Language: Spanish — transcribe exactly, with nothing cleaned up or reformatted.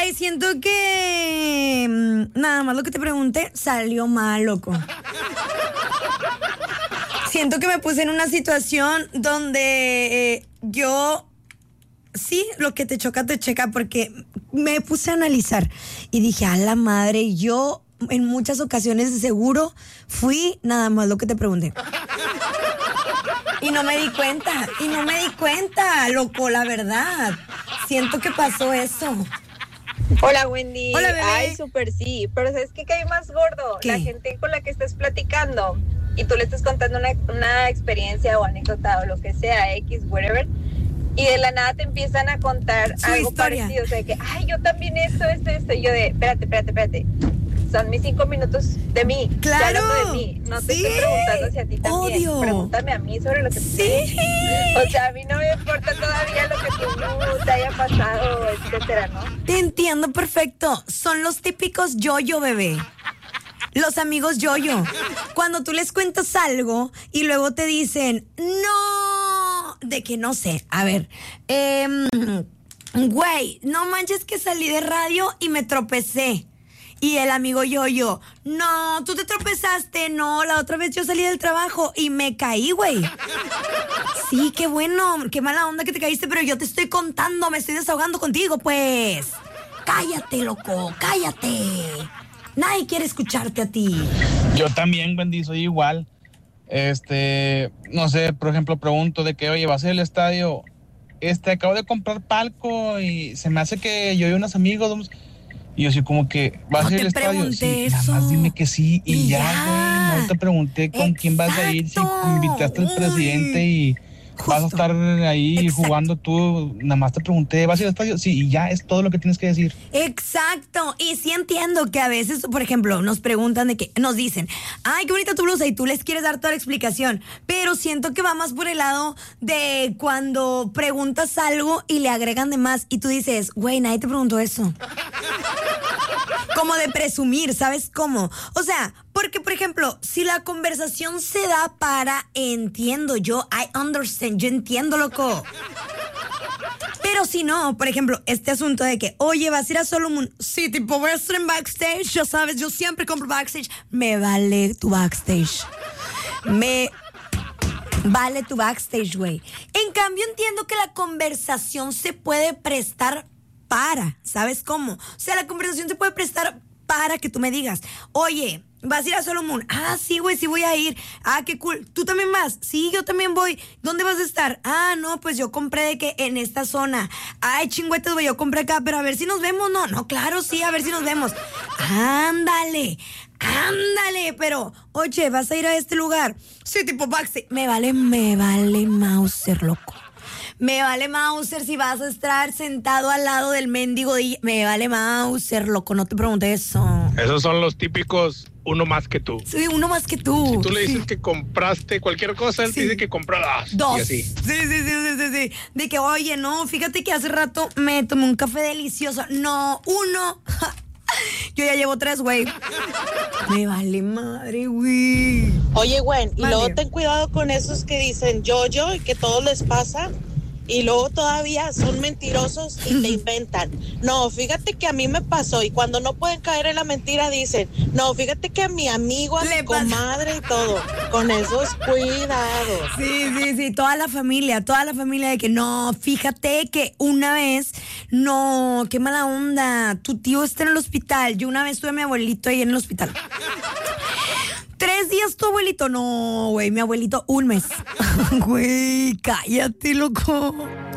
Güey, siento que mm, nada más lo que te pregunté salió mal, loco. Siento que me puse en una situación donde eh, yo... Sí, lo que te choca, te checa, porque me puse a analizar y dije, a la madre, yo en muchas ocasiones de seguro fui nada más lo que te pregunté. Y no me di cuenta, y no me di cuenta, loco, la verdad. Siento que pasó eso. Hola, Wendy. Hola, bebé. Ay, súper sí, pero ¿sabes qué cae más gordo? ¿Qué? La gente con la que estás platicando y tú le estás contando una, una experiencia o anécdota o lo que sea, X, whatever, y de la nada te empiezan a contar Su algo historia. parecido, o sea, que, ay, yo también esto, esto, esto, y yo de, espérate, espérate, espérate, son mis cinco minutos de mí, ¡Claro! ya hablando de mí, no te Sí. estoy preguntando si a ti también, Odio. pregúntame a mí sobre lo que Sí. o sea, a mí no me importa todavía lo que tú te haya pasado, etcétera, ¿no? Te entiendo perfecto. Son los típicos yo-yo, bebé. Los amigos yo-yo. Cuando tú les cuentas algo y luego te dicen, no, de que no sé. A ver, eh, güey, no manches que salí de radio y me tropecé. Y el amigo yo-yo, no, tú te tropezaste, no, la otra vez yo salí del trabajo y me caí, güey. Sí, qué bueno, qué mala onda que te caíste, pero yo te estoy contando, me estoy desahogando contigo, pues. Cállate, loco, cállate. Nadie quiere escucharte a ti. Yo también, Wendy, soy igual. Este, no sé, por ejemplo, pregunto de que, oye, ¿vas a ir al estadio? Este, acabo de comprar palco y se me hace que yo y unos amigos vamos... Y yo así como que, ¿vas No a ir te al estadio? pregunté Sí, eso. nada más dime que sí y, Y ya, ya. güey. No te pregunté con quién vas a ir, si Exacto. invitaste al Uy. presidente y vas a Justo. estar ahí Exacto. jugando tú. Nada más te pregunté, ¿vas a ir al estadio? Sí, y ya es todo lo que tienes que decir. Exacto, y sí entiendo que a veces, por ejemplo, nos preguntan de que, nos dicen, ay, qué bonita tu blusa, y tú les quieres dar toda la explicación, pero siento que va más por el lado de cuando preguntas algo y le agregan de más, y tú dices, güey, nadie te preguntó eso. Como de presumir, ¿sabes cómo? O sea, porque, por ejemplo, si la conversación se da para, entiendo yo, I understand, yo entiendo, loco. Pero si no, por ejemplo, este asunto de que, oye, vas a ir a Solomon. Sí, tipo, voy a estar en backstage, ya sabes, yo siempre compro backstage. Me vale tu backstage. Me vale tu backstage, güey. En cambio, entiendo que la conversación se puede prestar para, ¿sabes cómo? O sea, la conversación se puede prestar para que tú me digas, oye, ¿vas a ir a Solomon? Ah, sí, güey, sí voy a ir. Ah, qué cool. ¿Tú también vas? Sí, yo también voy. ¿Dónde vas a estar? Ah, no, pues yo compré de que en esta zona. Ay, chingüetas, güey, yo compré acá, pero a ver si nos vemos, ¿no? No, claro, sí, a ver si nos vemos. Ándale, ándale, pero, oye, ¿vas a ir a este lugar? Sí, tipo backstage. Me vale, me vale Mauser, loco. Me vale Mauser si vas a estar sentado al lado del mendigo de... Me vale Mauser, loco, no te pregunté eso. Esos son los típicos uno más que tú. Sí, uno más que tú. Si tú le dices Sí. que compraste cualquier cosa, él Sí. te dice que compró dos. Dos. Y así. Sí, sí, sí, sí, sí, sí. De que, oye, no, fíjate que hace rato me tomé un café delicioso. No, uno. Yo ya llevo tres, güey. Me vale madre, güey. Oye, güey, y Vale. luego ten cuidado con esos que dicen yo-yo y que todo les pasa. Y luego todavía son mentirosos y te inventan. No, fíjate que a mí me pasó. Y cuando no pueden caer en la mentira dicen, no, fíjate que a mi amigo, a Le mi pasa. comadre y todo. Con esos cuidados. Sí, sí, sí, toda la familia, toda la familia de que no, fíjate que una vez, no, qué mala onda, tu tío está en el hospital. Yo una vez tuve a mi abuelito ahí en el hospital. Tres días tu abuelito, no, güey, mi abuelito un mes. Güey, cállate, loco.